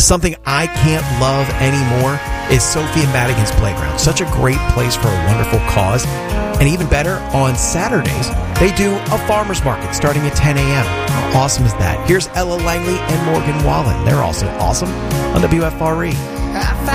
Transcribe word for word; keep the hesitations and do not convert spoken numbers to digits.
Something I can't love anymore is Sophie and Madigan's Playground. Such a great place for a wonderful cause. And even better, on Saturdays, they do a farmer's market starting at ten a.m. How awesome is that? Here's Ella Langley and Morgan Wallen. They're also awesome on W F R E.